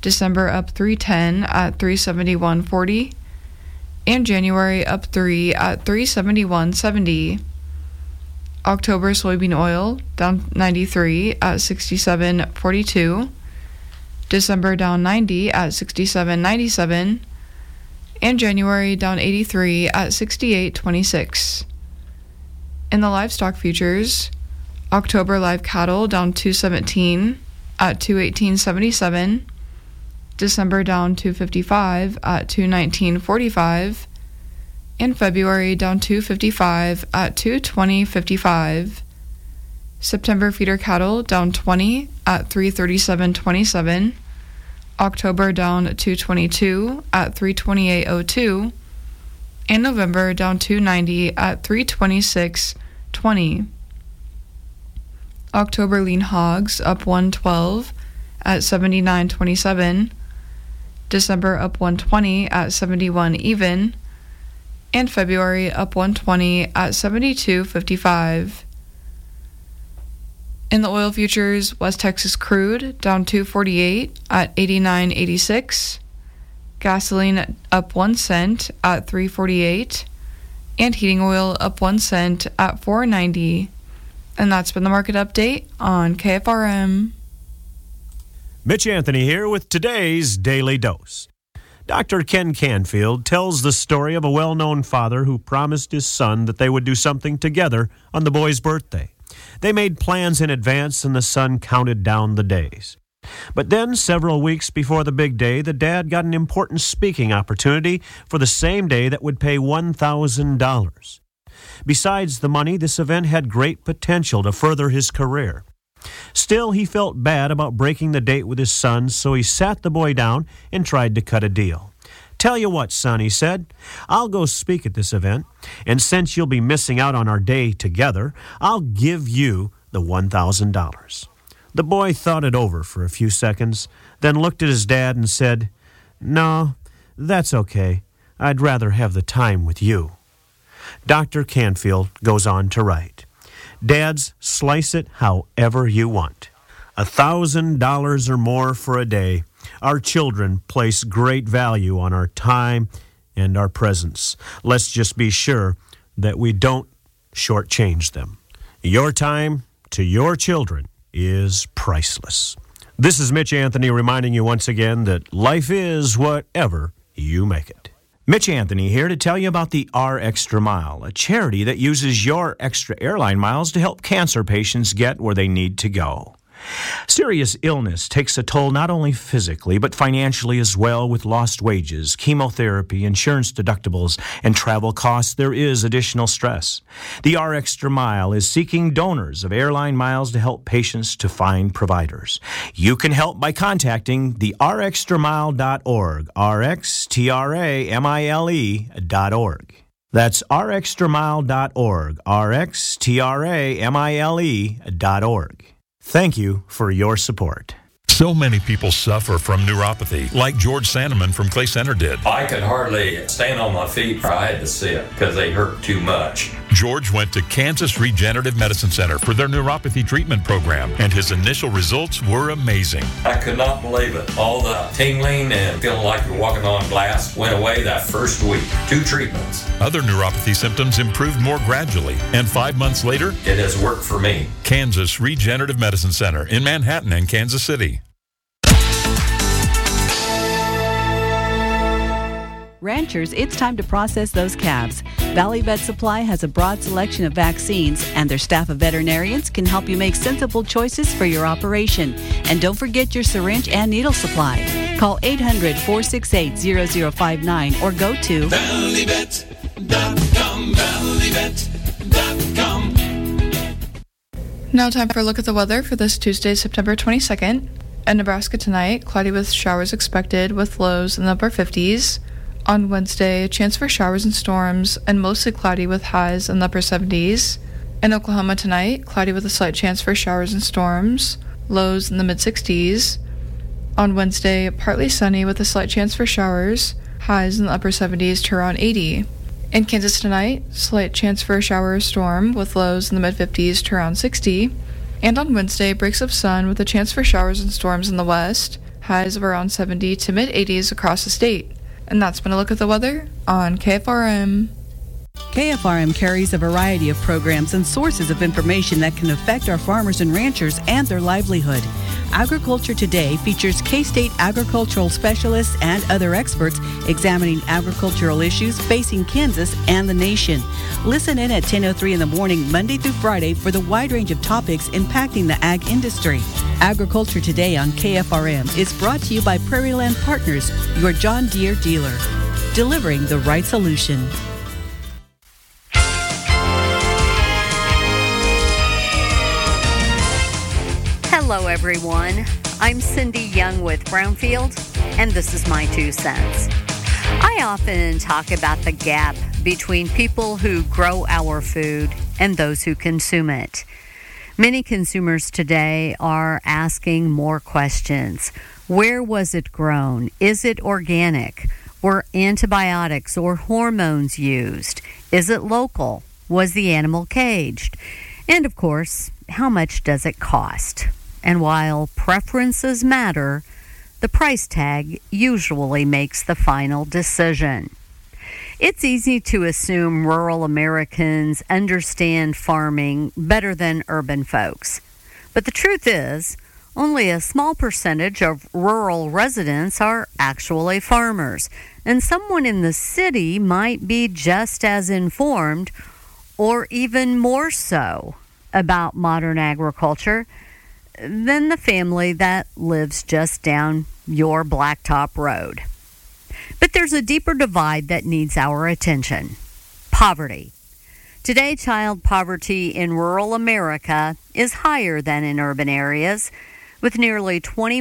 December up 310 at 371.40, and January up 3 at 371.70. October soybean oil down 93 at 67.42, December down 90 at 67.97, and January down 83 at 68.26. In the livestock futures, October live cattle down 217 at 218.77, December down 255 at 219.45, and February down 255 at 220.55. September feeder cattle down 20 at 337.27, October down 222 at 328.02, and November down 290 at 326.20. October lean hogs up 112 at 79.27, December up 120 at 71 even, and February up 120 at 72.55. In the oil futures, West Texas crude down 248 at 89.86, gasoline up 1 cent at 3.48, and heating oil up 1 cent at 4.90. And that's been the market update on KFRM. Mitch Anthony here with today's Daily Dose. Dr. Ken Canfield tells the story of a well-known father who promised his son that they would do something together on the boy's birthday. They made plans in advance, and the son counted down the days. But then, several weeks before the big day, the dad got an important speaking opportunity for the same day that would pay $1,000. Besides the money, this event had great potential to further his career. Still, he felt bad about breaking the date with his son, so he sat the boy down and tried to cut a deal. "Tell you what, son," he said, "I'll go speak at this event, and since you'll be missing out on our day together, I'll give you the $1,000. The boy thought it over for a few seconds, then looked at his dad and said, "No, that's okay. I'd rather have the time with you." Dr. Canfield goes on to write, "Dads, slice it however you want. $1,000 or more for a day. Our children place great value on our time and our presence. Let's just be sure that we don't shortchange them. Your time to your children is priceless." This is Mitch Anthony reminding you once again that life is whatever you make it. Mitch Anthony here to tell you about the R Extra Mile, a charity that uses your extra airline miles to help cancer patients get where they need to go. Serious illness takes a toll not only physically but financially as well. With lost wages, chemotherapy, insurance deductibles, and travel costs, there is additional stress. The R Extra Mile is seeking donors of airline miles to help patients to find providers. You can help by contacting the rxtramile.org, rxtramile.org. That's rxtramile.org, rxtramile.org. Thank you for your support. So many people suffer from neuropathy, like George Sandeman from Clay Center did. I could hardly stand on my feet. I had to sit because they hurt too much. George went to Kansas Regenerative Medicine Center for their neuropathy treatment program, and his initial results were amazing. I could not believe it. All the tingling and feeling like you're walking on glass went away that first week. 2 treatments. Other neuropathy symptoms improved more gradually, and 5 months later, it has worked for me. Kansas Regenerative Medicine Center in Manhattan and Kansas City. Ranchers, it's time to process those calves. Valley Vet Supply has a broad selection of vaccines, and their staff of veterinarians can help you make sensible choices for your operation. And don't forget your syringe and needle supply. Call 800-468-0059 or go to valleyvet.com, valleyvet.com. Now time for a look at the weather for this Tuesday, September 22nd. In Nebraska tonight, cloudy with showers expected with lows in the upper 50s. On Wednesday, a chance for showers and storms, and mostly cloudy with highs in the upper 70s. In Oklahoma tonight, cloudy with a slight chance for showers and storms, lows in the mid-60s. On Wednesday, partly sunny with a slight chance for showers, highs in the upper 70s to around 80. In Kansas tonight, slight chance for a shower or storm with lows in the mid-50s to around 60. And on Wednesday, breaks of sun with a chance for showers and storms in the west, highs of around 70 to mid-80s across the state. And that's been a look at the weather on KFRM. KFRM carries a variety of programs and sources of information that can affect our farmers and ranchers and their livelihood. Agriculture Today features K-State agricultural specialists and other experts examining agricultural issues facing Kansas and the nation. Listen in at 10:03 in the morning, Monday through Friday, for the wide range of topics impacting the ag industry. Agriculture Today on KFRM is brought to you by Prairie Land Partners, your John Deere dealer, delivering the right solution. Hello, everyone. I'm Cindy Young with Brownfield, and this is my 2 cents. I often talk about the gap between people who grow our food and those who consume it. Many consumers today are asking more questions. Where was it grown? Is it organic? Were antibiotics or hormones used? Is it local? Was the animal caged? And of course, how much does it cost? And while preferences matter, the price tag usually makes the final decision. It's easy to assume rural Americans understand farming better than urban folks. But the truth is, only a small percentage of rural residents are actually farmers, and someone in the city might be just as informed, or even more so, about modern agriculture than the family that lives just down your blacktop road. But there's a deeper divide that needs our attention: poverty. Today, child poverty in rural America is higher than in urban areas, with nearly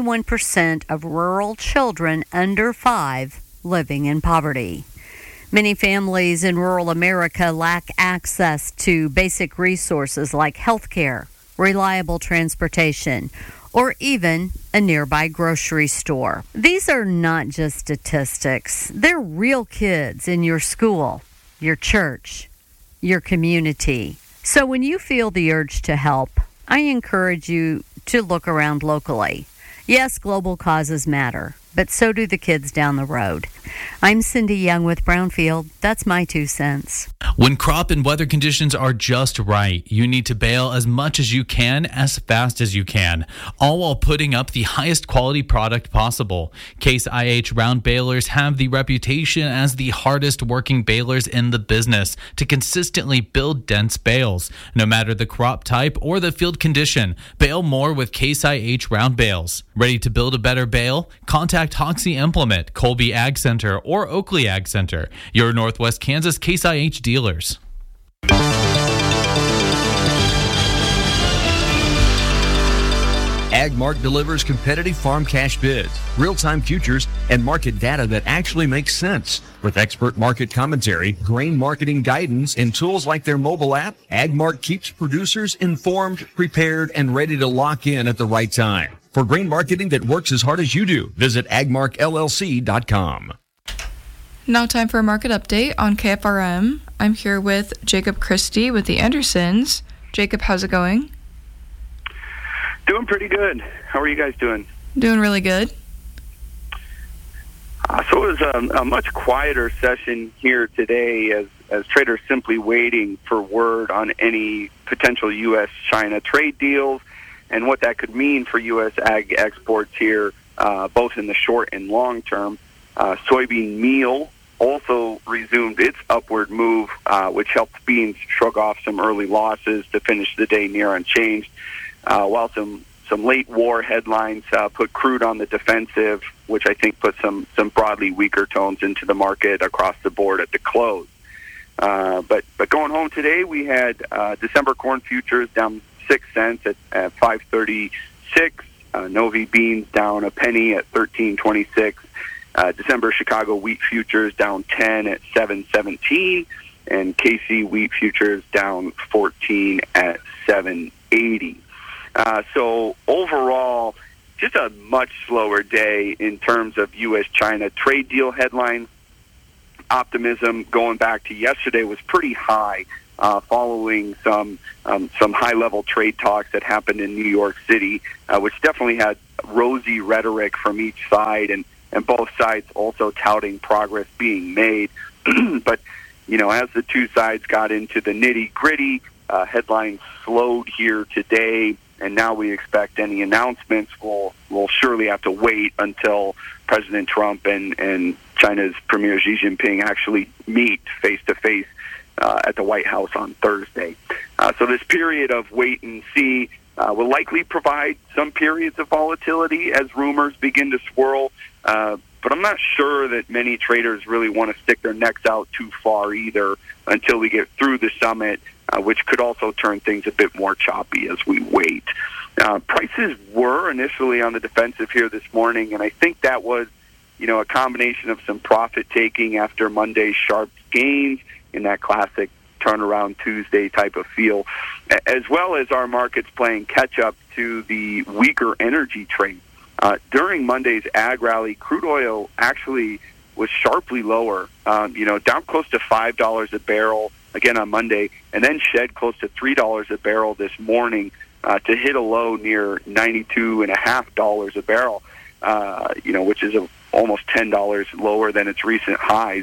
21% of rural children under 5 living in poverty. Many families in rural America lack access to basic resources like health care, reliable transportation, or even a nearby grocery store. These are not just statistics. They're real kids in your school, your church, your community. So when you feel the urge to help, I encourage you to look around locally. Yes, global causes matter, but so do the kids down the road. I'm Cindy Young with Brownfield. That's my 2 cents. When crop and weather conditions are just right, you need to bale as much as you can, as fast as you can, all while putting up the highest quality product possible. Case IH round balers have the reputation as the hardest working balers in the business to consistently build dense bales. No matter the crop type or the field condition, bale more with Case IH round bales. Ready to build a better bale? Contact Hoxie Implement, Colby Ag Center, or Oakley Ag Center, your Northwest Kansas Case IH dealers. AgMark delivers competitive farm cash bids, real-time futures, and market data that actually makes sense. With expert market commentary, grain marketing guidance, and tools like their mobile app, AgMark keeps producers informed, prepared, and ready to lock in at the right time. For grain marketing that works as hard as you do, visit agmarkllc.com. Now time for a market update on KFRM. I'm here with Jacob Christie with the Andersons. Jacob, how's it going? Doing pretty good. How are you guys doing? Doing really good. So it was a much quieter session here today as traders simply waiting for word on any potential U.S.-China trade deals and what that could mean for U.S. ag exports here, both in the short and long term. Soybean meal also resumed its upward move, which helped beans shrug off some early losses to finish the day near unchanged, while some late war headlines put crude on the defensive, which I think put some broadly weaker tones into the market across the board at the close. But going home today, we had December corn futures down 6 cents at 5.36. Novi beans down a penny at 13.26. December Chicago wheat futures down 10 at 7.17, and KC wheat futures down 14 at 7.80. So overall, just a much slower day in terms of U.S.-China trade deal headlines. Optimism going back to yesterday was pretty high following some high-level trade talks that happened in New York City, which definitely had rosy rhetoric from each side, and both sides also touting progress being made. But, as the two sides got into the nitty-gritty, headlines slowed here today, and now we expect any announcements will surely have to wait until President Trump and China's Premier Xi Jinping actually meet face-to-face at the White House on Thursday. So this period of wait and see will likely provide some periods of volatility as rumors begin to swirl, but I'm not sure that many traders really want to stick their necks out too far either until we get through the summit, which could also turn things a bit more choppy as we wait. Prices were initially on the defensive here this morning, and I think that was, a combination of some profit-taking after Monday's sharp gains in that classic turnaround Tuesday type of feel, as well as our markets playing catch-up to the weaker energy trade. During Monday's ag rally, crude oil actually was sharply lower, down close to $5 a barrel again on Monday, and then shed close to $3 a barrel this morning to hit a low near $92.50 a barrel, which is almost $10 lower than its recent highs.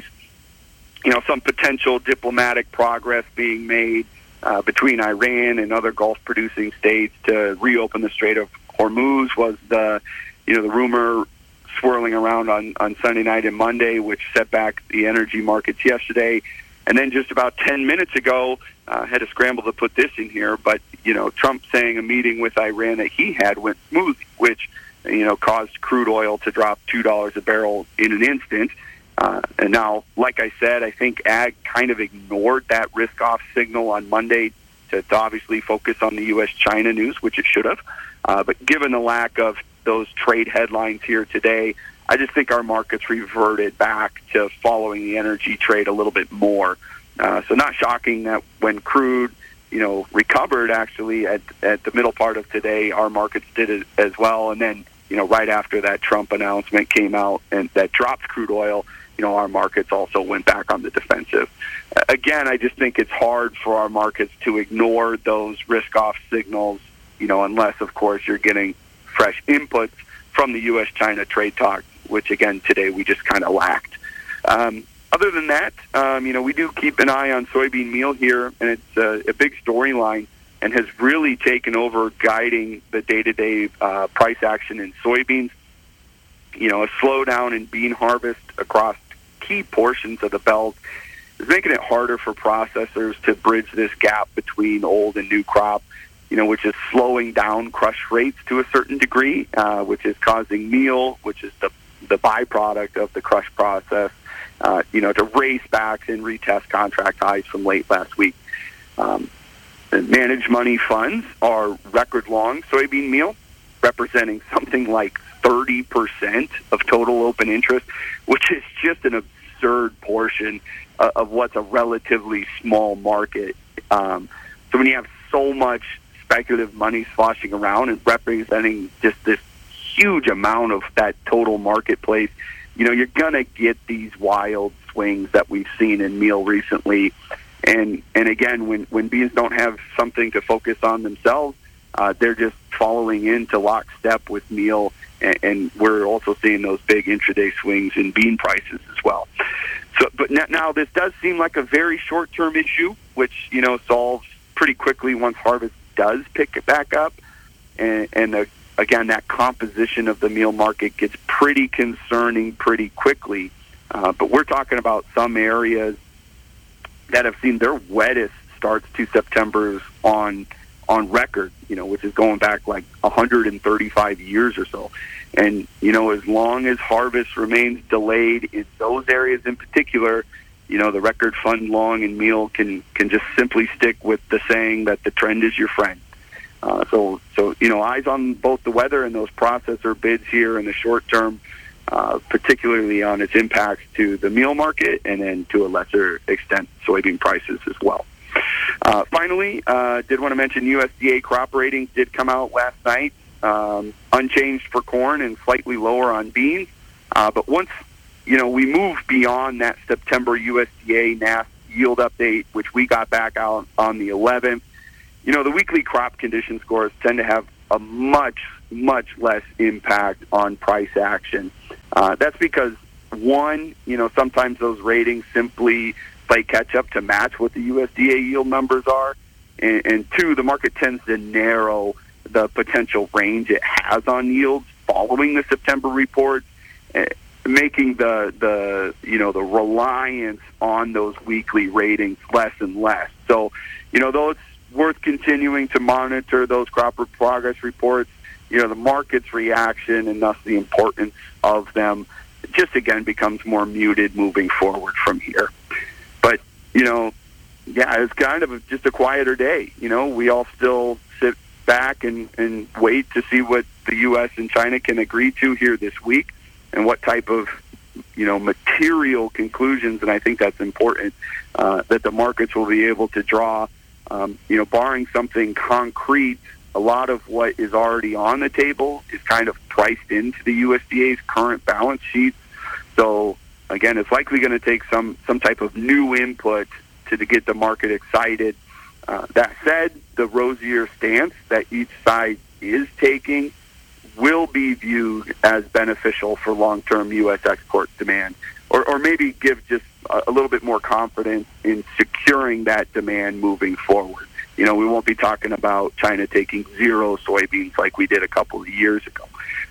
Some potential diplomatic progress being made between Iran and other Gulf-producing states to reopen the Strait of Hormuz was the rumor swirling around on Sunday night and Monday, which set back the energy markets yesterday. And then just about 10 minutes ago, had to scramble to put this in here, but, Trump saying a meeting with Iran that he had went smooth, which, caused crude oil to drop $2 a barrel in an instant. And now, like I said, I think ag kind of ignored that risk-off signal on Monday to obviously focus on the U.S.-China news, which it should have. But given the lack of those trade headlines here today, I just think our markets reverted back to following the energy trade a little bit more. So not shocking that when crude, recovered actually at the middle part of today, our markets did it as well. And then, right after that Trump announcement came out and that dropped crude oil, our markets also went back on the defensive. Again, I just think it's hard for our markets to ignore those risk-off signals, unless, of course, you're getting fresh inputs from the U.S.-China trade talk, which, again, today we just kind of lacked. Other than that, we do keep an eye on soybean meal here, and it's a big storyline and has really taken over guiding the day-to-day price action in soybeans. A slowdown in bean harvest across key portions of the belt is making it harder for processors to bridge this gap between old and new crop, which is slowing down crush rates to a certain degree, which is causing meal, which is the byproduct of the crush process, to race back and retest contract highs from late last week. Managed money funds are record long soybean meal, representing something like 30% of total open interest, which is just an absurd portion of what's a relatively small market. So when you have so much speculative money sloshing around and representing just this huge amount of that total marketplace, you're going to get these wild swings that we've seen in meal recently. And again, when beans don't have something to focus on themselves, they're just following into lockstep with meal, and we're also seeing those big intraday swings in bean prices as well. So, but now this does seem like a very short-term issue, which solves pretty quickly once harvest does pick it back up, and again, that composition of the meal market gets pretty concerning pretty quickly. But we're talking about some areas that have seen their wettest starts to September's on record, which is going back like 135 years or so. And, as long as harvest remains delayed in those areas in particular, the record fund long and meal can just simply stick with the saying that the trend is your friend. So eyes on both the weather and those processor bids here in the short term, particularly on its impacts to the meal market and then to a lesser extent soybean prices as well. Finally, did want to mention USDA crop ratings did come out last night, unchanged for corn and slightly lower on beans. But once, we move beyond that September USDA yield update, which we got back out on the 11th. The weekly crop condition scores tend to have a much, much less impact on price action. That's because, one, sometimes those ratings simply play catch up to match what the USDA yield numbers are. And two, the market tends to narrow the potential range it has on yields following the September report, making the reliance on those weekly ratings less and less. So, though it's worth continuing to monitor those crop progress reports, the market's reaction and thus the importance of them just again becomes more muted moving forward from here. But, it's kind of just a quieter day. We all still sit back and wait to see what the U.S. and China can agree to here this week and what type of, material conclusions, and I think that's important, that the markets will be able to draw. Barring something concrete, a lot of what is already on the table is kind of priced into the USDA's current balance sheets. So, again, it's likely going to take some type of new input to get the market excited. That said, the rosier stance that each side is taking will be viewed as beneficial for long-term U.S. export demand, or maybe give just a little bit more confidence in securing that demand moving forward. We won't be talking about China taking zero soybeans like we did a couple of years ago.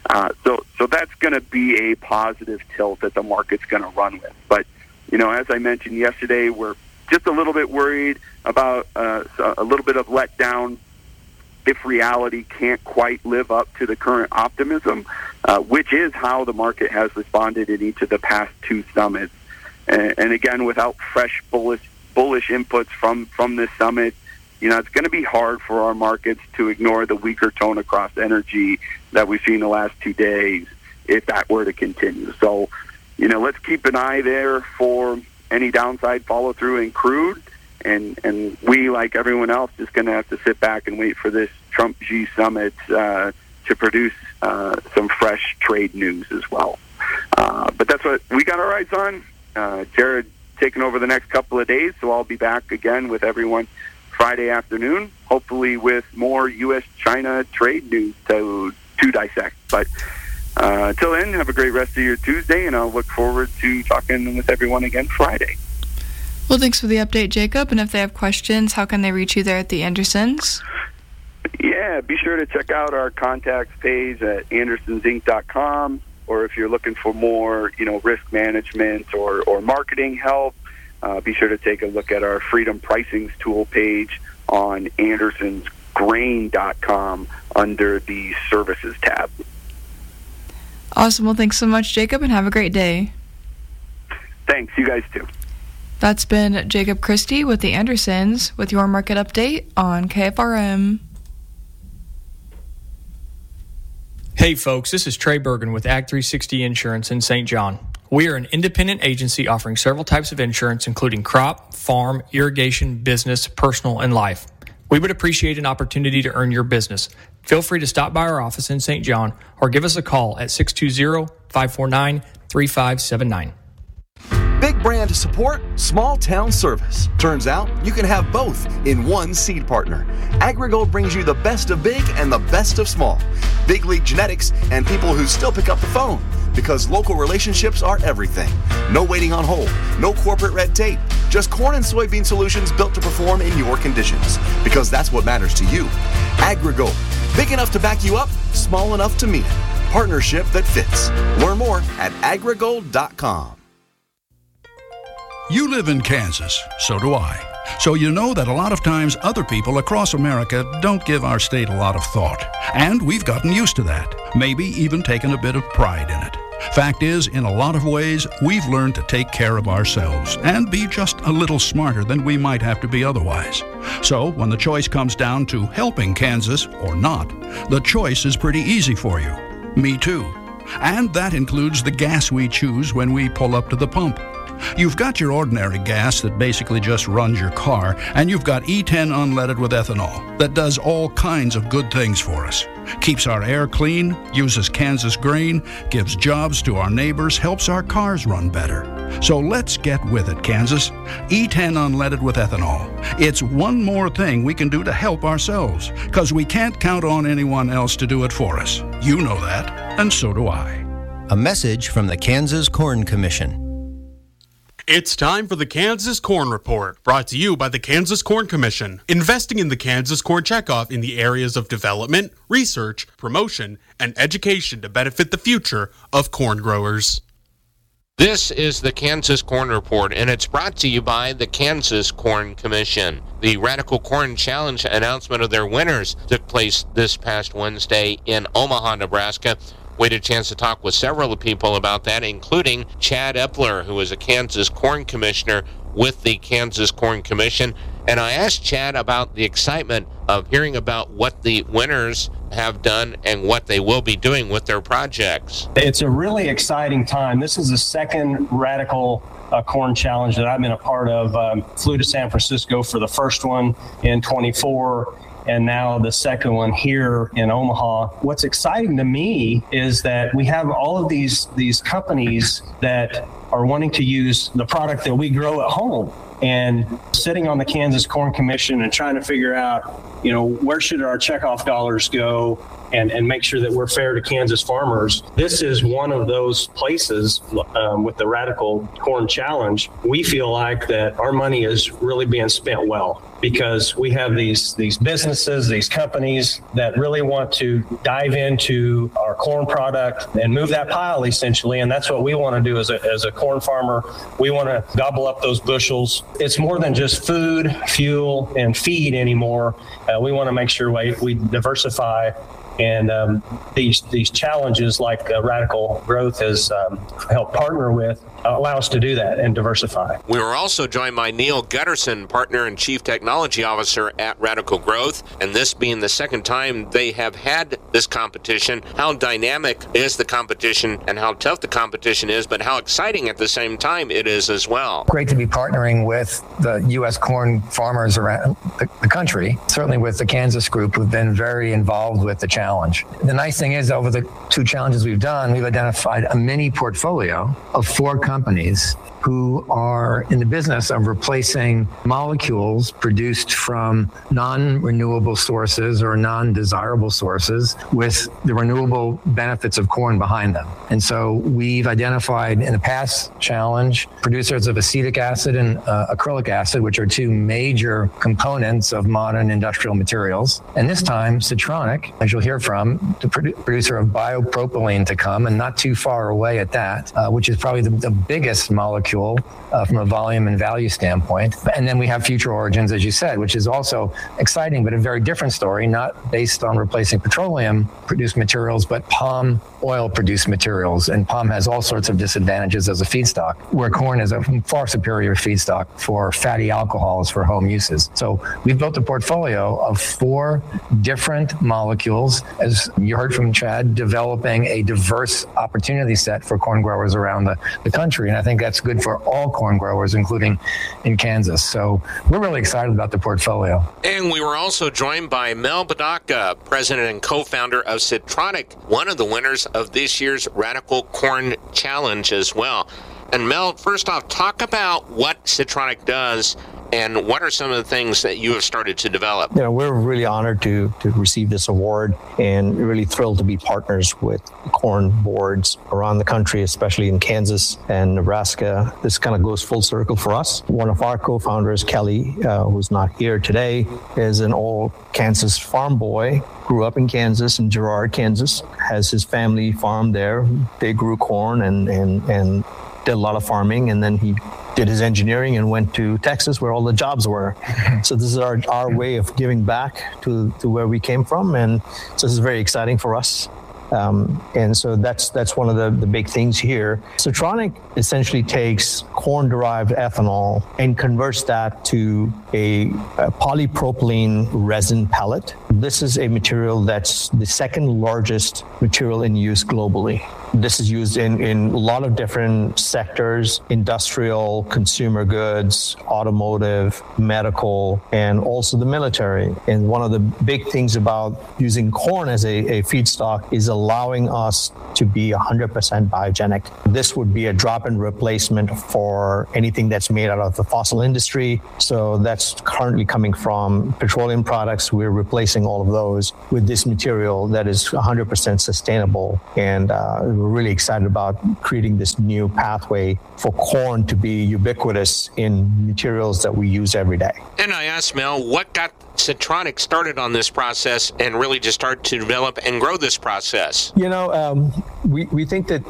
So that's going to be a positive tilt that the market's going to run with. But, as I mentioned yesterday, we're just a little bit worried about a little bit of letdown if reality can't quite live up to the current optimism, which is how the market has responded in each of the past two summits. And again, without fresh bullish inputs from this summit, it's going to be hard for our markets to ignore the weaker tone across energy that we've seen the last 2 days if that were to continue. So, let's keep an eye there for any downside follow-through in crude. And we, like everyone else, is going to have to sit back and wait for this Trump-Xi summit to produce some fresh trade news as well. But that's what we got our eyes on. Jared taking over the next couple of days, so I'll be back again with everyone Friday afternoon, hopefully with more U.S.-China trade news to dissect. But until then, have a great rest of your Tuesday, and I'll look forward to talking with everyone again Friday. Well, thanks for the update, Jacob. And if they have questions, how can they reach you there at the Andersons? Yeah, be sure to check out our contacts page at andersonsinc.com, or if you're looking for more, risk management or marketing help, be sure to take a look at our Freedom Pricings tool page on andersonsgrain.com under the Services tab. Awesome. Well, thanks so much, Jacob, and have a great day. Thanks. You guys too. That's been Jacob Christie with the Andersons with your market update on KFRM. Hey folks, this is Trey Bergen with Ag 360 Insurance in St. John. We are an independent agency offering several types of insurance, including crop, farm, irrigation, business, personal, and life. We would appreciate an opportunity to earn your business. Feel free to stop by our office in St. John or give us a call at 620-549-3579. Big brand support, small town service. Turns out you can have both in one seed partner. AgriGold brings you the best of big and the best of small. Big league genetics and people who still pick up the phone, because local relationships are everything. No waiting on hold, no corporate red tape, just corn and soybean solutions built to perform in your conditions, because that's what matters to you. AgriGold, big enough to back you up, small enough to mean it. Partnership that fits. Learn more at agrigold.com. You live in Kansas, so do I. So you know that a lot of times other people across America don't give our state a lot of thought. And we've gotten used to that, maybe even taken a bit of pride in it. Fact is, in a lot of ways, we've learned to take care of ourselves and be just a little smarter than we might have to be otherwise. So when the choice comes down to helping Kansas or not, the choice is pretty easy for you. Me too. And that includes the gas we choose when we pull up to the pump. You've got your ordinary gas that basically just runs your car, and you've got E10 unleaded with ethanol that does all kinds of good things for us. Keeps our air clean, uses Kansas grain, gives jobs to our neighbors, helps our cars run better. So let's get with it, Kansas. E10 unleaded with ethanol. It's one more thing we can do to help ourselves, because we can't count on anyone else to do it for us. You know that, and so do I. A message from the Kansas Corn Commission. It's time for the Kansas Corn Report, brought to you by the Kansas Corn Commission, investing in the Kansas Corn Checkoff in the areas of development, research, promotion, and education to benefit the future of corn growers. This is the Kansas Corn Report, and it's brought to you by the Kansas Corn Commission. The Radical Corn Challenge announcement of their winners took place this past Wednesday in Omaha, Nebraska. We had a chance to talk with several people about that, including Chad Epler, who is a Kansas Corn Commissioner with the Kansas Corn Commission. And I asked Chad about the excitement of hearing about what the winners have done and what they will be doing with their projects. It's a really exciting time. This is the second Radical Corn Challenge that I've been a part of. Flew to San Francisco for the first one in 24. And now the second one here in Omaha. What's exciting to me is that we have all of these companies that are wanting to use the product that we grow at home. And sitting on the Kansas Corn Commission and trying to figure out, where should our checkoff dollars go and make sure that we're fair to Kansas farmers. This is one of those places with the Radical Corn Challenge. We feel like that our money is really being spent well, because we have these businesses, these companies that really want to dive into our corn product and move that pile, essentially. And that's what we want to do as a corn farmer. We want to gobble up those bushels. It's more than just food, fuel, and feed anymore. We want to make sure we diversify. And these challenges like Radical Growth has helped partner with allow us to do that and diversify. We were also joined by Neil Gutterson, Partner and Chief Technology Officer at Radical Growth, and this being the second time they have had this competition. How dynamic is the competition and how tough the competition is, but how exciting at the same time it is as well. Great to be partnering with the U.S. corn farmers around the country, certainly with the Kansas group, who've been very involved with the challenge. The nice thing is, over the two challenges we've done, we've identified a mini portfolio of 4 companies who are in the business of replacing molecules produced from non-renewable sources or non-desirable sources with the renewable benefits of corn behind them. And so we've identified in the past challenge producers of acetic acid and acrylic acid, which are 2 major components of modern industrial materials. And this time, Citronic, as you'll hear from, the producer of biopropylene to come, and not too far away at that, which is probably the biggest molecule from a volume and value standpoint. And then we have Future Origins, as you said, which is also exciting, but a very different story, not based on replacing petroleum-produced materials, but palm oil-produced materials. And palm has all sorts of disadvantages as a feedstock, where corn is a far superior feedstock for fatty alcohols for home uses. So we've built a portfolio of 4 different molecules, as you heard from Chad, developing a diverse opportunity set for corn growers around the country. And I think that's good for all corn growers, including in Kansas. So we're really excited about the portfolio. And we were also joined by Mel Badaka, president and co-founder of Citronic, one of the winners of this year's Radical Corn Challenge as well. And Mel, first off, talk about what Citronic does and what are some of the things that you have started to develop? We're really honored to receive this award and really thrilled to be partners with corn boards around the country, especially in Kansas and Nebraska. This kind of goes full circle for us. One of our co-founders, Kelly, who's not here today, is an old Kansas farm boy, grew up in Kansas, in Girard, Kansas, has his family farm there. They grew corn and did a lot of farming, and then he did his engineering and went to Texas where all the jobs were. So this is our way of giving back to where we came from, and so this is very exciting for us. And so that's one of the big things here. Citronic essentially takes corn-derived ethanol and converts that to a polypropylene resin pellet. This is a material that's the second largest material in use globally. This is used in a lot of different sectors: industrial, consumer goods, automotive, medical, and also the military. And one of the big things about using corn as a feedstock is allowing us to be 100% biogenic. This would be a drop-in replacement for anything that's made out of the fossil industry. So that's currently coming from petroleum products. We're replacing all of those with this material that is 100% sustainable. And we're really excited about creating this new pathway for corn to be ubiquitous in materials that we use every day. And I asked Mel what got Citronic started on this process and really just started to develop and grow this process. We think that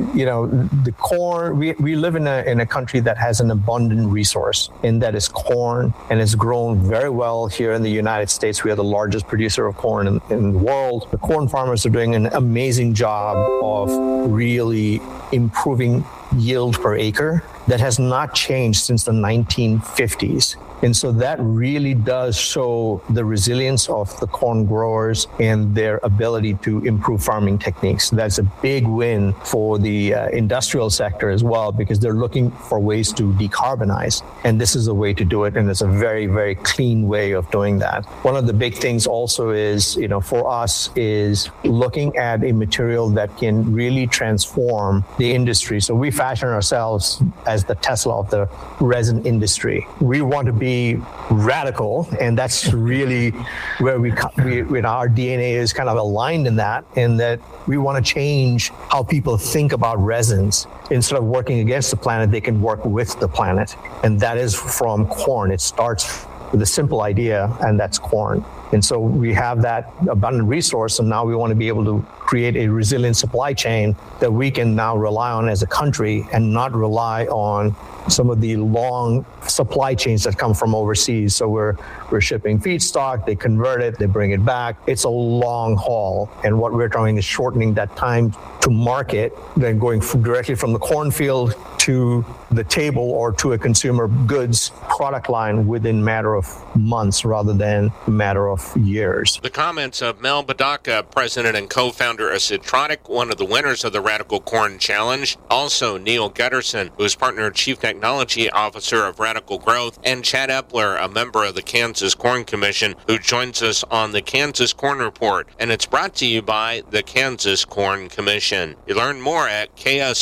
the corn, we live in a country that has an abundant resource, and that is corn, and it's grown very well here in the United States. We are the largest producer of corn in the world. The corn farmers are doing an amazing job of really improving yield per acre. That has not changed since the 1950s. And so that really does show the resilience of the corn growers and their ability to improve farming techniques. That's a big win for the industrial sector as well, because they're looking for ways to decarbonize. And this is a way to do it. And it's a very, very clean way of doing that. One of the big things also is, for us, is looking at a material that can really transform the industry. So we fashion ourselves as the Tesla of the resin industry. We want to be radical, and that's really where our DNA is kind of aligned in that we want to change how people think about resins. Instead of working against the planet, they can work with the planet. And that is from corn. It starts with a simple idea, and that's corn. And so we have that abundant resource, and now we want to be able to create a resilient supply chain that we can now rely on as a country and not rely on some of the long supply chains that come from overseas. So we're shipping feedstock, they convert it, they bring it back. It's a long haul. And what we're trying is shortening that time to market, then going directly from the cornfield to the table or to a consumer goods product line within a matter of months rather than a matter of years. The comments of Mel Badaka, president and co-founder of Citronic, one of the winners of the Radical Corn Challenge. Also, Neil Gutterson, who is partner and chief technology officer of Radical Growth, and Chad Epler, a member of the Kansas Corn Commission, who joins us on the Kansas Corn Report. And it's brought to you by the Kansas Corn Commission. You learn more at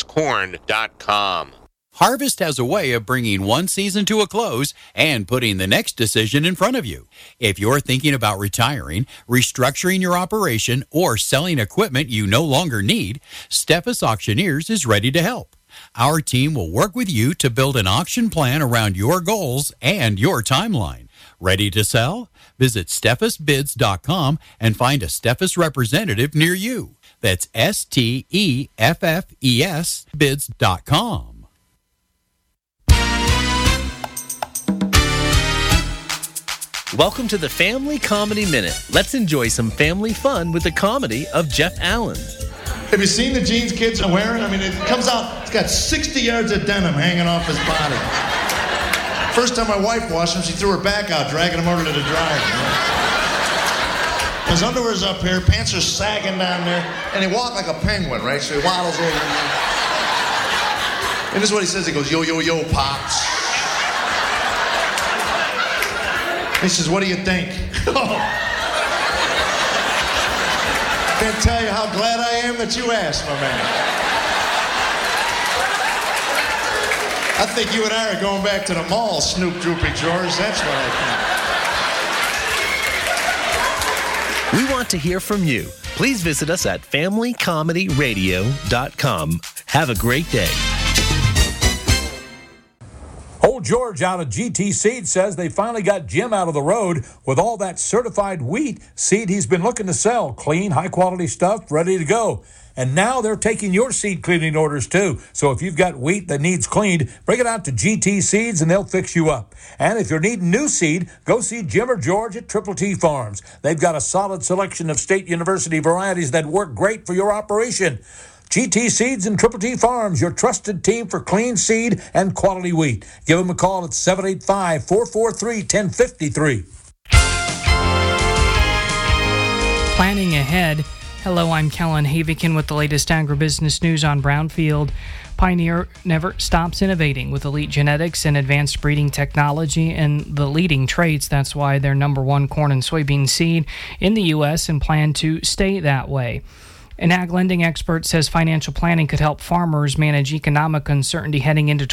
kscorn.com. Harvest has a way of bringing one season to a close and putting the next decision in front of you. If you're thinking about retiring, restructuring your operation, or selling equipment you no longer need, Steffes Auctioneers is ready to help. Our team will work with you to build an auction plan around your goals and your timeline. Ready to sell? Visit SteffesBids.com and find a Steffes representative near you. That's STEFFES bids.com. Welcome to the Family Comedy Minute. Let's enjoy some family fun with the comedy of Jeff Allen. Have you seen the jeans kids are wearing? I mean, it comes out, it's got 60 yards of denim hanging off his body. First time my wife washed them, she threw her back out, dragging them over to the dryer. His underwear's up here, pants are sagging down there, and he walked like a penguin, right? So he waddles over. And this is what he says. He goes, yo, yo, yo, Pops. He says, what do you think? Can't tell you how glad I am that you asked, my man. I think you and I are going back to the mall, Snoop Droopy George. That's what I think. We want to hear from you. Please visit us at familycomedyradio.com. Have a great day. Old George out of GT Seed says they finally got Jim out of the road with all that certified wheat seed he's been looking to sell. Clean, high-quality stuff, ready to go. And now they're taking your seed cleaning orders too. So if you've got wheat that needs cleaned, bring it out to GT Seeds and they'll fix you up. And if you're needing new seed, go see Jim or George at Triple T Farms. They've got a solid selection of State University varieties that work great for your operation. GT Seeds and Triple T Farms, your trusted team for clean seed and quality wheat. Give them a call at 785-443-1053. Planning ahead. Hello, I'm Kellen Havikin with the latest agribusiness news on Brownfield. Pioneer never stops innovating with elite genetics and advanced breeding technology and the leading traits. That's why they're number one corn and soybean seed in the U.S. and plan to stay that way. An ag lending expert says financial planning could help farmers manage economic uncertainty heading into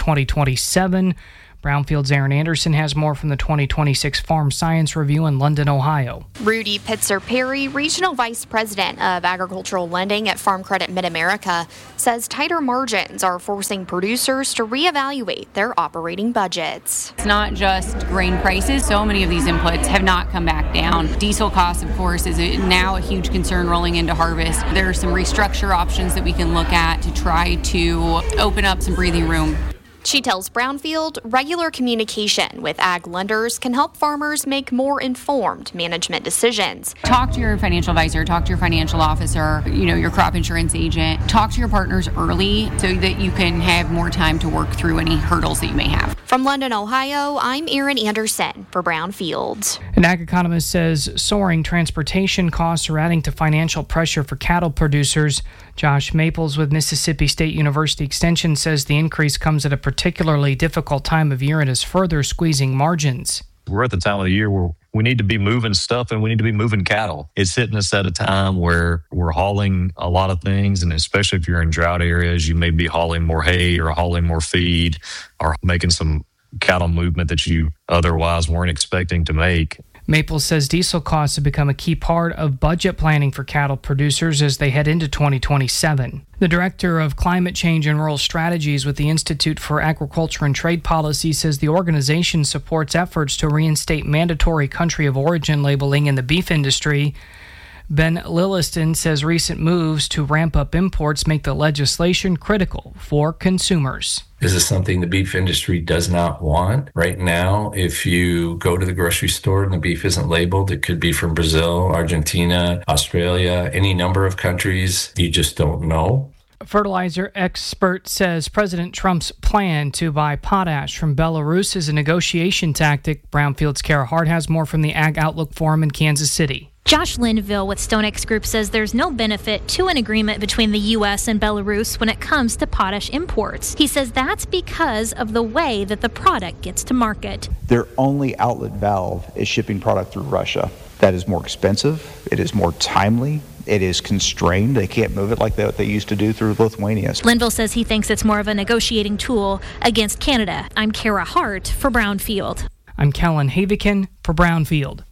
2027. Brownfield's Aaron Anderson has more from the 2026 Farm Science Review in London, Ohio. Rudy Pitzer-Perry, Regional Vice President of Agricultural Lending at Farm Credit Mid-America, says tighter margins are forcing producers to reevaluate their operating budgets. It's not just grain prices. So many of these inputs have not come back down. Diesel costs, of course, is now a huge concern rolling into harvest. There are some restructure options that we can look at to try to open up some breathing room. She tells Brownfield regular communication with ag lenders can help farmers make more informed management decisions. Talk to your financial advisor, talk to your financial officer, your crop insurance agent. Talk to your partners early so that you can have more time to work through any hurdles that you may have. From London, Ohio, I'm Erin Anderson for Brownfield. An ag economist says soaring transportation costs are adding to financial pressure for cattle producers. Josh Maples with Mississippi State University Extension says the increase comes at a particularly difficult time of year and is further squeezing margins. We're at the time of the year where we need to be moving stuff and we need to be moving cattle. It's hitting us at a time where we're hauling a lot of things, and especially if you're in drought areas, you may be hauling more hay or hauling more feed or making some cattle movement that you otherwise weren't expecting to make. Maples says diesel costs have become a key part of budget planning for cattle producers as they head into 2027. The director of climate change and rural strategies with the Institute for Agriculture and Trade Policy says the organization supports efforts to reinstate mandatory country of origin labeling in the beef industry. Ben Lilliston says recent moves to ramp up imports make the legislation critical for consumers. This is something the beef industry does not want. Right now, if you go to the grocery store and the beef isn't labeled, it could be from Brazil, Argentina, Australia, any number of countries. You just don't know. A fertilizer expert says President Trump's plan to buy potash from Belarus is a negotiation tactic. Brownfield's Kara Hart has more from the Ag Outlook Forum in Kansas City. Josh Linville with StoneX Group says there's no benefit to an agreement between the U.S. and Belarus when it comes to potash imports. He says that's because of the way that the product gets to market. Their only outlet valve is shipping product through Russia. That is more expensive. It is more timely. It is constrained. They can't move it like they used to do through Lithuania. Linville says he thinks it's more of a negotiating tool against Canada. I'm Kara Hart for Brownfield. I'm Kellen Havikin for Brownfield.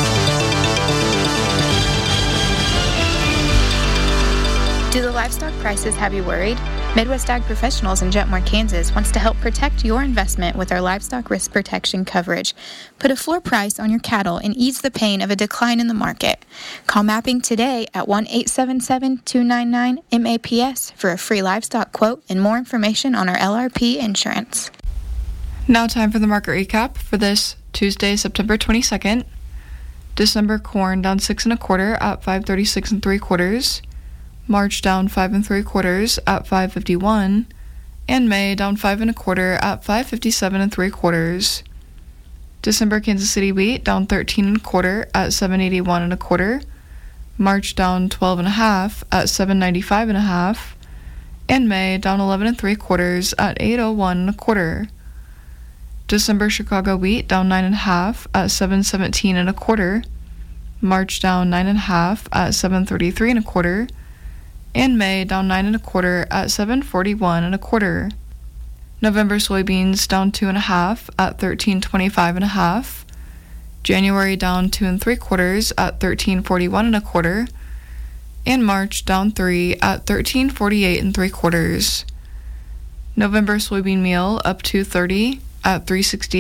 Do the livestock prices have you worried? Midwest Ag Professionals in Jetmore, Kansas wants to help protect your investment with our livestock risk protection coverage. Put a floor price on your cattle and ease the pain of a decline in the market. Call Mapping today at 1-877-299-MAPS for a free livestock quote and more information on our LRP insurance. Now time for the market recap for this Tuesday, September 22nd. December corn down 6 1/4 at 536 3/4. March down 5 3/4 at 551, and May down 5 1/4 at 557 3/4. December Kansas City wheat down 13 1/4 at 781 1/4. March down 12 1/2 at 795 1/2, and May down 11 3/4 at 801 1/4. December Chicago wheat down 9 1/2 at 717 1/4. March down 9 1/2 at 733 1/4. And May down 9 1/4 at 741 1/4. November soybeans down 2 1/2 at 1325 1/2. January down 2 3/4 at 1341 1/4. And March down 3 at 1348 3/4. November soybean meal up 230 at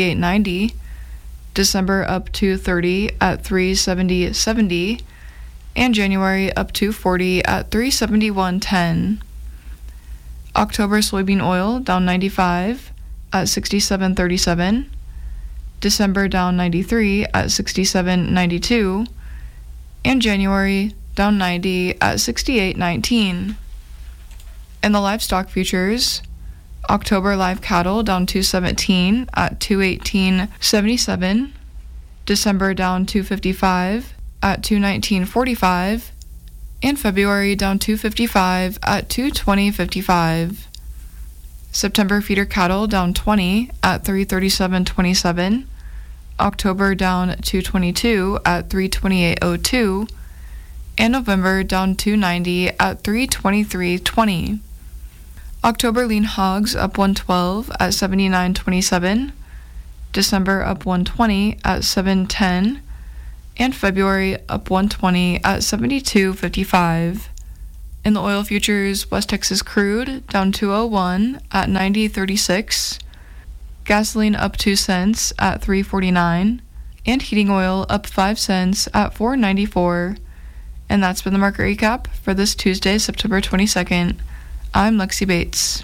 368.90. December up 230 at 370.70. and January up to 40 at 371.10. October soybean oil down 95 at 67.37. December down 93 at 67.92. And January down 90 at 68.19. In the livestock futures, October live cattle down 217 at 218.77. December down 255 at 219.45. And February down 255 at 220.55. September feeder cattle down 20 at 337.27. October down 222 at 328.02. And November down 290 at 323.20. October lean hogs up 112 at 79.27. December up 120 at 710. And February up 120 at 72.55. In the oil futures, West Texas crude down 201 at 90.36. Gasoline up 2 cents at 3.49. And heating oil up 5 cents at 4.94. And that's been the market recap for this Tuesday, September 22nd. I'm Lexi Bates.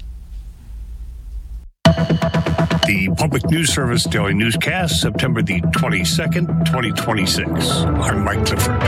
The Public News Service Daily Newscast, September the 22nd, 2026. I'm Mike Clifford.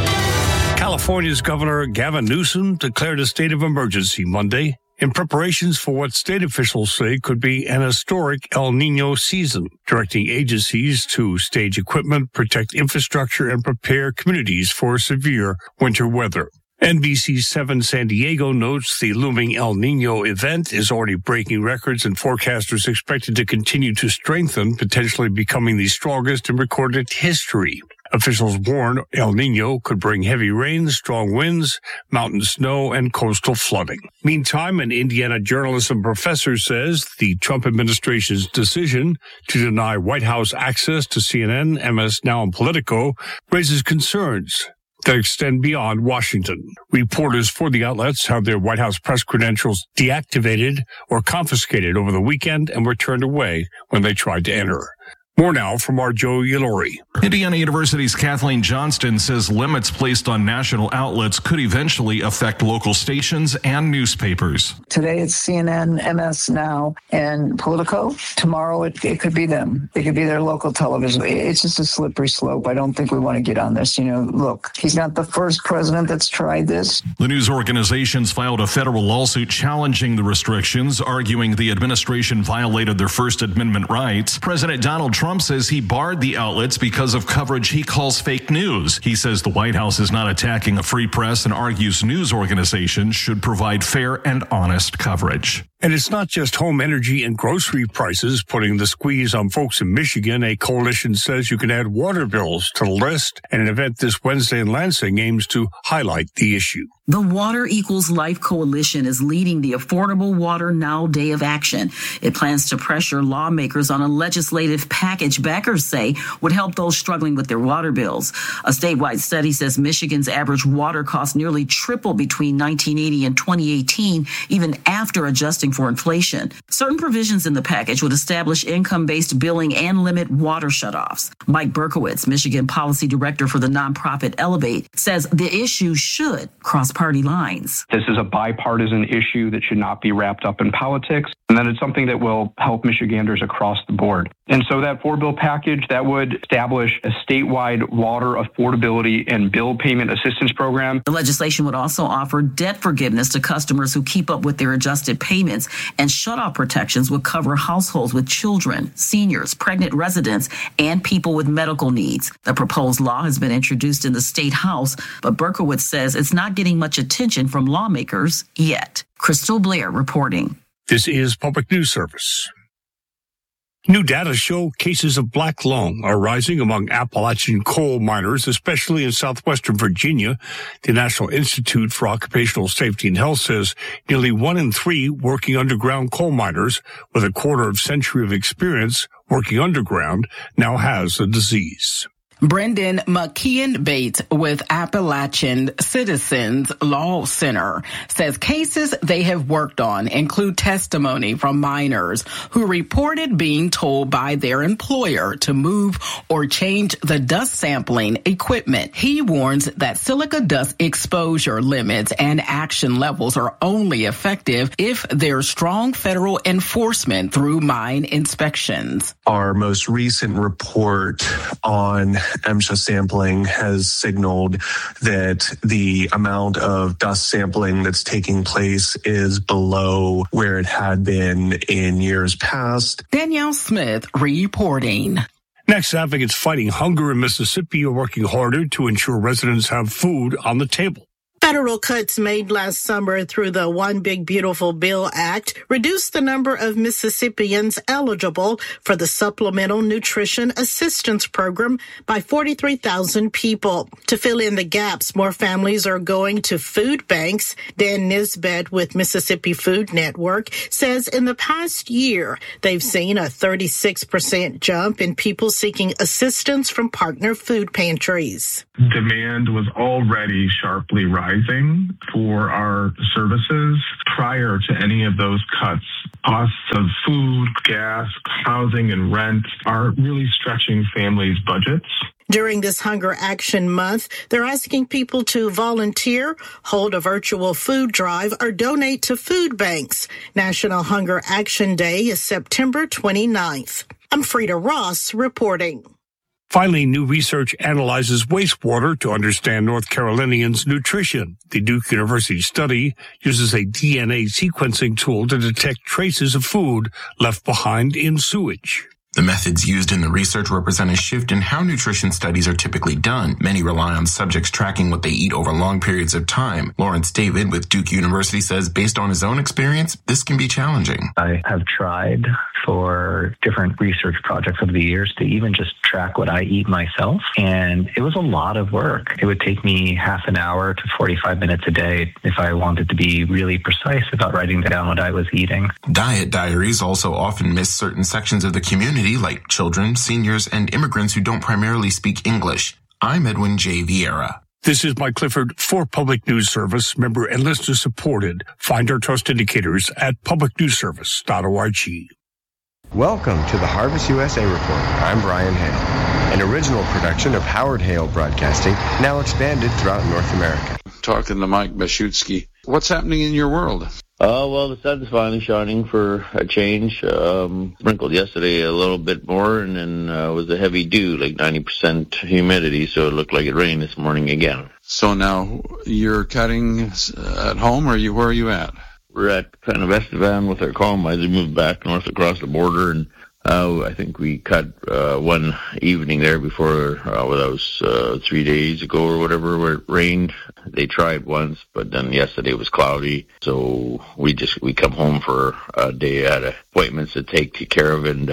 California's Governor Gavin Newsom declared a state of emergency Monday in preparations for what state officials say could be an historic El Nino season, directing agencies to stage equipment, protect infrastructure, and prepare communities for severe winter weather. NBC 7 San Diego notes the looming El Nino event is already breaking records, and forecasters expect it to continue to strengthen, potentially becoming the strongest in recorded history. Officials warn El Nino could bring heavy rains, strong winds, mountain snow, and coastal flooding. Meantime, an Indiana journalism professor says the Trump administration's decision to deny White House access to CNN, MS Now, and Politico raises concerns that extend beyond Washington. Reporters for the outlets have their White House press credentials deactivated or confiscated over the weekend and were turned away when they tried to enter. More now from our Joe Yalori. Indiana University's Kathleen Johnston says limits placed on national outlets could eventually affect local stations and newspapers. Today it's CNN, MS Now, and Politico. Tomorrow it could be them. It could be their local television. It's just a slippery slope. I don't think we want to get on this. Look, he's not the first president that's tried this. The news organizations filed a federal lawsuit challenging the restrictions, arguing the administration violated their First Amendment rights. President Donald Trump says he barred the outlets because of coverage he calls fake news. He says the White House is not attacking a free press and argues news organizations should provide fair and honest coverage. And it's not just home energy and grocery prices putting the squeeze on folks in Michigan. A coalition says you can add water bills to the list, and an event this Wednesday in Lansing aims to highlight the issue. The Water Equals Life Coalition is leading the Affordable Water Now Day of Action. It plans to pressure lawmakers on a legislative package backers say would help those struggling with their water bills. A statewide study says Michigan's average water cost nearly tripled between 1980 and 2018, even after adjusting for inflation. Certain provisions in the package would establish income-based billing and limit water shutoffs. Mike Berkowitz, Michigan Policy Director for the nonprofit Elevate, says the issue should cross party lines. This is a bipartisan issue that should not be wrapped up in politics, and that it's something that will help Michiganders across the board. And so that four-bill package, that would establish a statewide water affordability and bill payment assistance program. The legislation would also offer debt forgiveness to customers who keep up with their adjusted payments, and shutoff protections would cover households with children, seniors, pregnant residents, and people with medical needs. The proposed law has been introduced in the State House, but Berkowitz says it's not getting much attention from lawmakers yet. Crystal Blair reporting. This is Public News Service. New data show cases of black lung are rising among Appalachian coal miners, especially in southwestern Virginia. The National Institute for Occupational Safety and Health says nearly 1 in 3 working underground coal miners with a quarter of century of experience working underground now has the disease. Brendan McKeon-Bates with Appalachian Citizens Law Center says cases they have worked on include testimony from minors who reported being told by their employer to move or change the dust sampling equipment. He warns that silica dust exposure limits and action levels are only effective if there's strong federal enforcement through mine inspections. Our most recent report on MSHA sampling has signaled that the amount of dust sampling that's taking place is below where it had been in years past. Danielle Smith reporting. Next, advocates fighting hunger in Mississippi are working harder to ensure residents have food on the table. Federal cuts made last summer through the One Big Beautiful Bill Act reduced the number of Mississippians eligible for the Supplemental Nutrition Assistance Program by 43,000 people. To fill in the gaps, more families are going to food banks. Dan Nisbet with Mississippi Food Network says in the past year, they've seen a 36% jump in people seeking assistance from partner food pantries. Demand was already sharply rising for our services prior to any of those cuts. Costs of food, gas, housing, and rent are really stretching families' budgets. During this Hunger Action Month, they're asking people to volunteer, hold a virtual food drive, or donate to food banks. National Hunger Action Day is September 29th. I'm Frida Ross reporting. Finally, new research analyzes wastewater to understand North Carolinians' nutrition. The Duke University study uses a DNA sequencing tool to detect traces of food left behind in sewage. The methods used in the research represent a shift in how nutrition studies are typically done. Many rely on subjects tracking what they eat over long periods of time. Lawrence David with Duke University says based on his own experience, this can be challenging. I have tried for different research projects over the years to even just track what I eat myself, and it was a lot of work. It would take me half an hour to 45 minutes a day if I wanted to be really precise about writing down what I was eating. Diet diaries also often miss certain sections of the community, like children, seniors, and immigrants who don't primarily speak English. I'm Edwin J. Vieira. This is Mike Clifford for Public News Service, member and listener supported. Find our trust indicators at publicnewsservice.org. Welcome to the Harvest USA Report. I'm Brian Hale, an original production of Howard Hale Broadcasting, now expanded throughout North America. Talking to Mike Bashutsky. What's happening in your world? Well, the sun's finally shining for a change. Sprinkled yesterday a little bit more, and then was a heavy dew, like 90% humidity, so it looked like it rained this morning again. So now you're cutting at home, or where are you at? We're at kind of Estevan with our combines. We moved back north across the border, and I think we cut one evening there before, that was 3 days ago or whatever, where it rained. They tried once, but then yesterday was cloudy, so we come home for a day at appointments to take care of and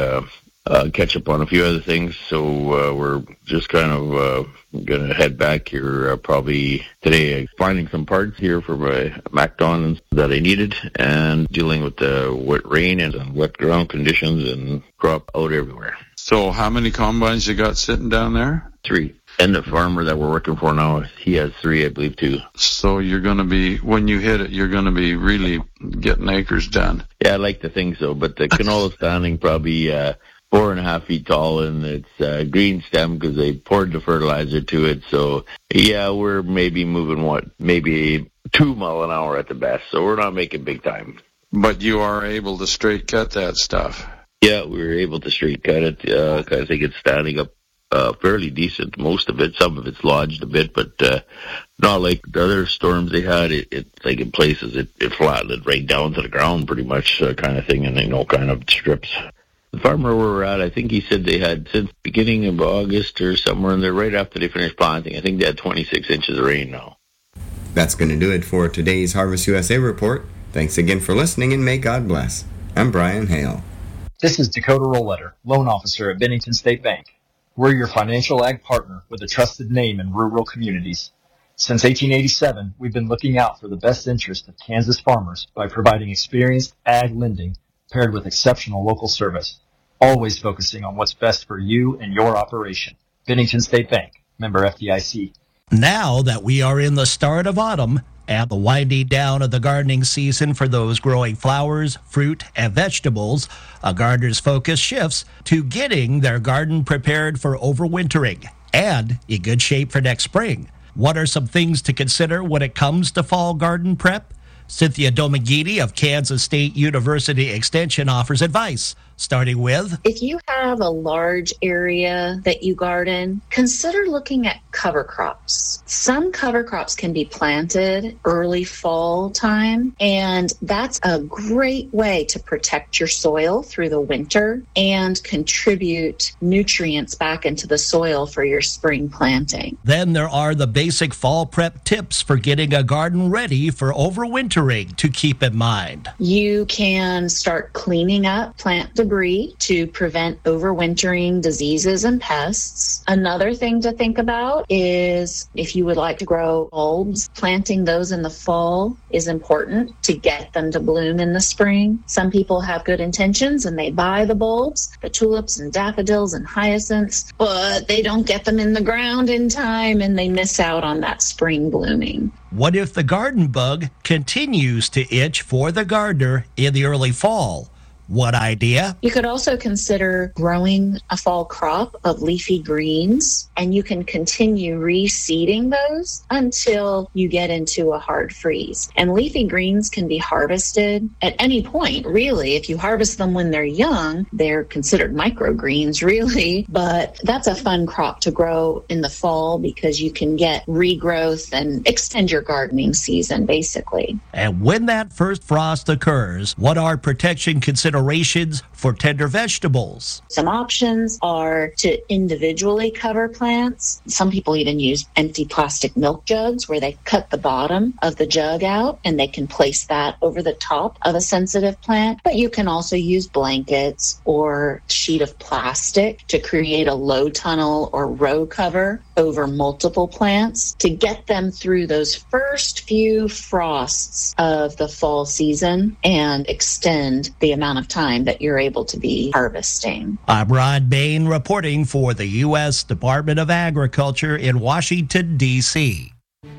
catch up on a few other things. So we're just kind of going to head back here probably today, finding some parts here for my MacDon that I needed, and dealing with the wet rain and wet ground conditions and crop out everywhere. So how many combines you got sitting down there? 3. And the farmer that we're working for now, he has 3, I believe, too. So you're going to be, when you hit it, you're going to be really getting acres done. Yeah, I like to think so, but the canola standing probably 4.5 feet tall, and it's green stem because they poured the fertilizer to it. So, yeah, we're maybe moving, maybe 2 miles an hour at the best. So we're not making big time. But you are able to straight cut that stuff. Yeah, we were able to straight cut it. I think it's standing up fairly decent, most of it. Some of it's lodged a bit, but not like the other storms they had. It like in places, it flattened it right down to the ground pretty much, kind of thing, and kind of strips. The farmer where we're at, I think he said they had since beginning of August or somewhere in there, right after they finished planting, I think they had 26 inches of rain now. That's going to do it for today's Harvest USA Report. Thanks again for listening, and may God bless. I'm Brian Hale. This is Dakota Rollletter, loan officer at Bennington State Bank. We're your financial ag partner with a trusted name in rural communities. Since 1887, we've been looking out for the best interest of Kansas farmers by providing experienced ag lending paired with exceptional local service, always focusing on what's best for you and your operation. Bennington State Bank, member FDIC. Now that we are in the start of autumn and the winding down of the gardening season for those growing flowers, fruit, and vegetables, a gardener's focus shifts to getting their garden prepared for overwintering and in good shape for next spring. What are some things to consider when it comes to fall garden prep? Cynthia Domagini of Kansas State University Extension offers advice, starting with, if you have a large area that you garden, consider looking at cover crops. Some cover crops can be planted early fall time, and that's a great way to protect your soil through the winter and contribute nutrients back into the soil for your spring planting. Then there are the basic fall prep tips for getting a garden ready for overwintering to keep in mind. You can start cleaning up plant debris to prevent overwintering diseases and pests. Another thing to think about is if you would like to grow bulbs, planting those in the fall is important to get them to bloom in the spring. Some people have good intentions and they buy the bulbs, the tulips and daffodils and hyacinths, but they don't get them in the ground in time and they miss out on that spring blooming. What if the garden bug continues to itch for the gardener in the early fall? What idea? You could also consider growing a fall crop of leafy greens, and you can continue reseeding those until you get into a hard freeze. And leafy greens can be harvested at any point, really. If you harvest them when they're young, they're considered microgreens, really. But that's a fun crop to grow in the fall because you can get regrowth and extend your gardening season, basically. And when that first frost occurs, what are protection considerations for tender vegetables? Some options are to individually cover plants. Some people even use empty plastic milk jugs where they cut the bottom of the jug out and they can place that over the top of a sensitive plant. But you can also use blankets or sheet of plastic to create a low tunnel or row cover over multiple plants to get them through those first few frosts of the fall season and extend the amount of time that you're able to be harvesting. I'm Rod Bain reporting for the U.S. Department of Agriculture in Washington, D.C.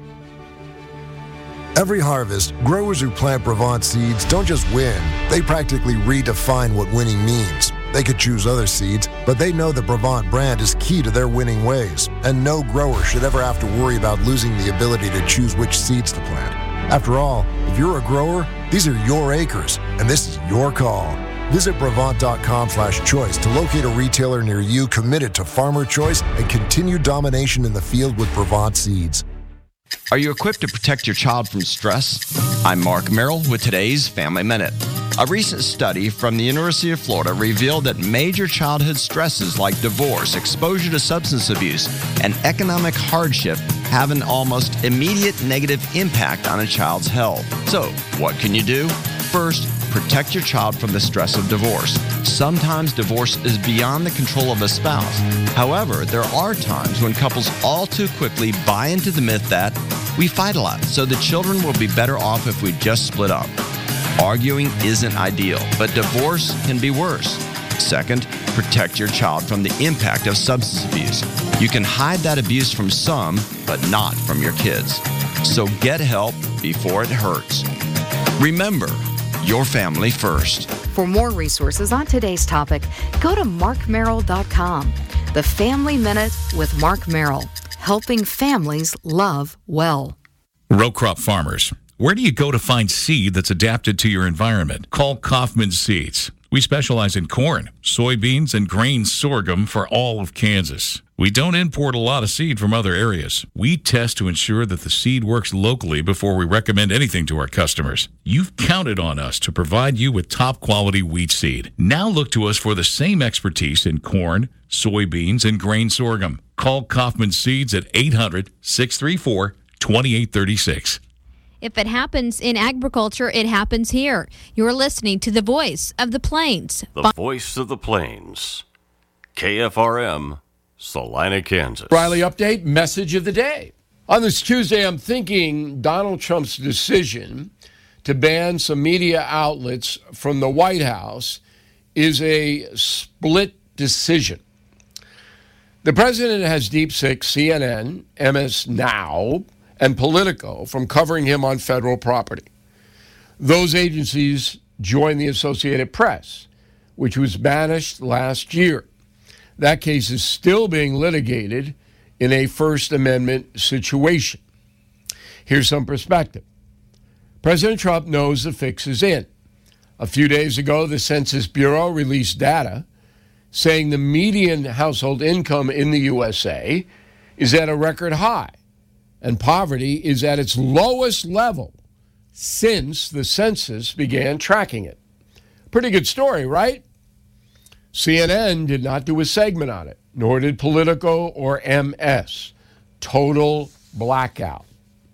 Every harvest, growers who plant Brevant seeds don't just win, they practically redefine what winning means. They could choose other seeds, but they know the Brevant brand is key to their winning ways, and no grower should ever have to worry about losing the ability to choose which seeds to plant. After all, if you're a grower, these are your acres, and this is your call. Visit Brevant.com/choice to locate a retailer near you committed to farmer choice and continued domination in the field with Brevant seeds. Are you equipped to protect your child from stress? I'm Mark Merrill with today's Family Minute. A recent study from the University of Florida revealed that major childhood stresses like divorce, exposure to substance abuse, and economic hardship have an almost immediate negative impact on a child's health. So, what can you do? First, protect your child from the stress of divorce. Sometimes divorce is beyond the control of a spouse. However, there are times when couples all too quickly buy into the myth that we fight a lot, so the children will be better off if we just split up. Arguing isn't ideal, but divorce can be worse. Second, protect your child from the impact of substance abuse. You can hide that abuse from some, but not from your kids. So get help before it hurts. Remember, your family first. For more resources on today's topic, go to markmerrill.com. The Family Minute with Mark Merrill, helping families love well. Row crop farmers, where do you go to find seed that's adapted to your environment? Call Kaufman Seeds. We specialize in corn, soybeans, and grain sorghum for all of Kansas. We don't import a lot of seed from other areas. We test to ensure that the seed works locally before we recommend anything to our customers. You've counted on us to provide you with top quality wheat seed. Now look to us for the same expertise in corn, soybeans, and grain sorghum. Call Kaufman Seeds at 800-634-2836. If it happens in agriculture, it happens here. You're listening to the Voice of the Plains. The Voice of the Plains. KFRM, Salina, Kansas. Riley update, message of the day. On this Tuesday, I'm thinking Donald Trump's decision to ban some media outlets from the White House is a split decision. The president has deep six CNN, MS Now, and Politico from covering him on federal property. Those agencies joined the Associated Press, which was banished last year. That case is still being litigated in a First Amendment situation. Here's some perspective. President Trump knows the fix is in. A few days ago, the Census Bureau released data saying the median household income in the USA is at a record high, and poverty is at its lowest level since the census began tracking it. Pretty good story, right? CNN did not do a segment on it, nor did Politico or MS. Total blackout.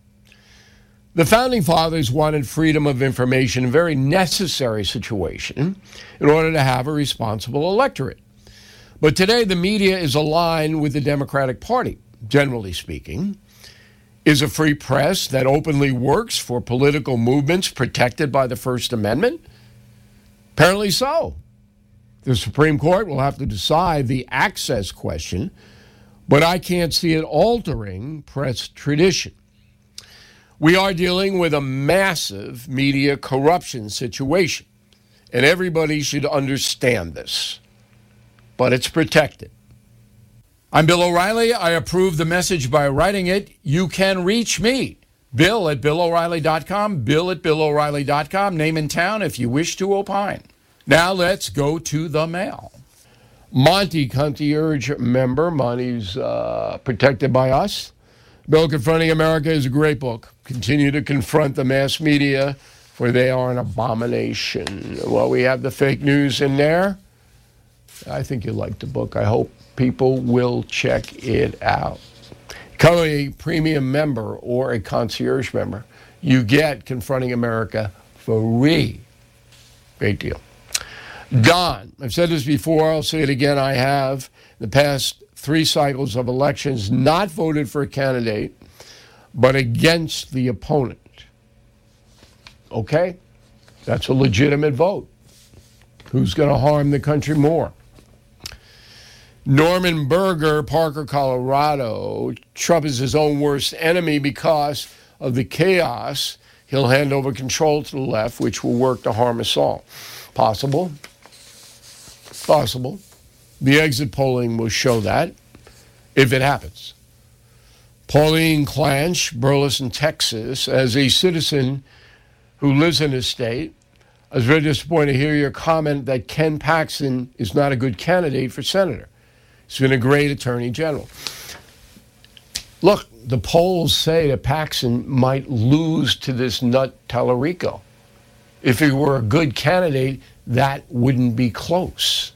The Founding Fathers wanted freedom of information, a very necessary situation, in order to have a responsible electorate. But today the media is aligned with the Democratic Party, generally speaking. Is a free press that openly works for political movements protected by the First Amendment? Apparently so. The Supreme Court will have to decide the access question, but I can't see it altering press tradition. We are dealing with a massive media corruption situation, and everybody should understand this. But it's protected. I'm Bill O'Reilly. I approve the message by writing it. You can reach me, Bill at BillO'Reilly.com, Bill at BillO'Reilly.com, name and town if you wish to opine. Now let's go to the mail. Monty, concierge member. Monty's protected by us. Bill, Confronting America is a great book. Continue to confront the mass media, for they are an abomination. Well, we have the fake news in there. I think you'll like the book. I hope people will check it out. Become a premium member or a concierge member. You get Confronting America free. Great deal. Don, I've said this before, I'll say it again. I have, in the past 3 cycles of elections, not voted for a candidate, but against the opponent. Okay? That's a legitimate vote. Who's going to harm the country more? Norman Berger, Parker, Colorado. Trump is his own worst enemy because of the chaos. He'll hand over control to the left, which will work to harm us all. Possible. Possible. The exit polling will show that, if it happens. Pauline Clanch, Burleson, Texas. As a citizen who lives in this state, I was very disappointed to hear your comment that Ken Paxton is not a good candidate for senator. He's been a great attorney general. Look, the polls say that Paxton might lose to this nut Tallarico. If he were a good candidate, that wouldn't be close.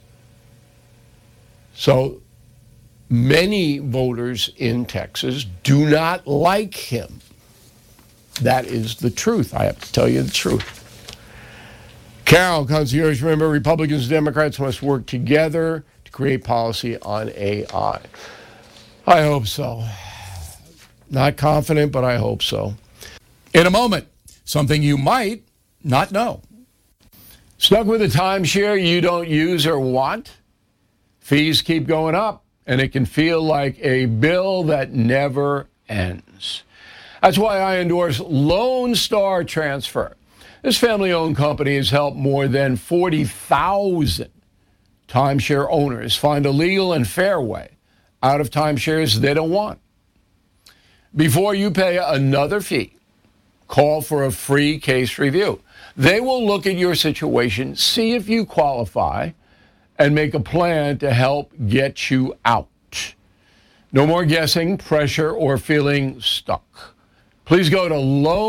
So many voters in Texas do not like him. That is the truth. I have to tell you the truth. Carol, concierge member, Republicans and Democrats must work together to create policy on AI. I hope so. Not confident, but I hope so. In a moment, something you might not know. Stuck with a timeshare you don't use or want? Fees keep going up, and it can feel like a bill that never ends. That's why I endorse Lone Star Transfer. This family-owned company has helped more than 40,000 timeshare owners find a legal and fair way out of timeshares they don't want. Before you pay another fee, call for a free case review. They will look at your situation, see if you qualify, and make a plan to help get you out. No more guessing, pressure, or feeling stuck. Please go to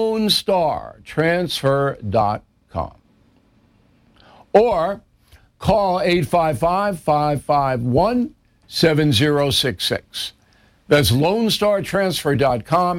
LoneStarTransfer.com or call 855-551-7066. That's LoneStarTransfer.com,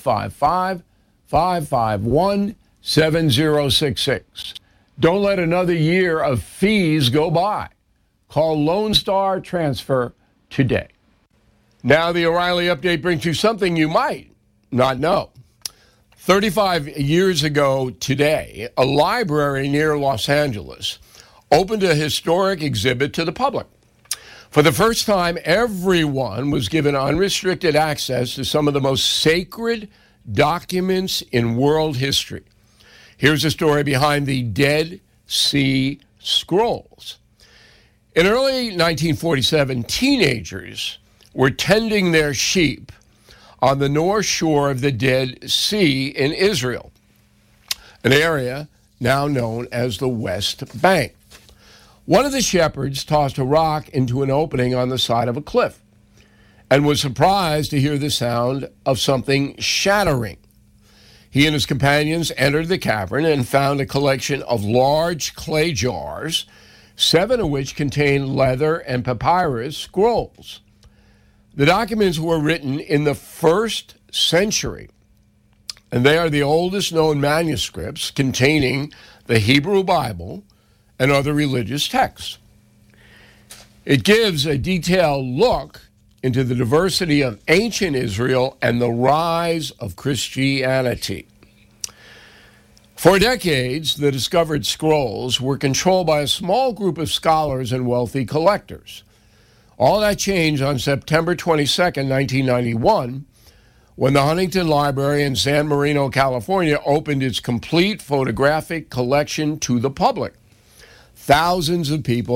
855-551-7066. Don't let another year of fees go by. Call Lone Star Transfer today. Now the O'Reilly Update brings you something you might not know. 35 years ago today, a library near Los Angeles opened a historic exhibit to the public. For the first time, everyone was given unrestricted access to some of the most sacred documents in world history. Here's a story behind the Dead Sea Scrolls. In early 1947, teenagers were tending their sheep on the north shore of the Dead Sea in Israel, an area now known as the West Bank. One of the shepherds tossed a rock into an opening on the side of a cliff and was surprised to hear the sound of something shattering. He and his companions entered the cavern and found a collection of large clay jars, 7 of which contained leather and papyrus scrolls. The documents were written in the 1st century, and they are the oldest known manuscripts containing the Hebrew Bible and other religious texts. It gives a detailed look into the diversity of ancient Israel and the rise of Christianity. For decades, the discovered scrolls were controlled by a small group of scholars and wealthy collectors. All that changed on September 22, 1991, when the Huntington Library in San Marino, California, opened its complete photographic collection to the public. Thousands of people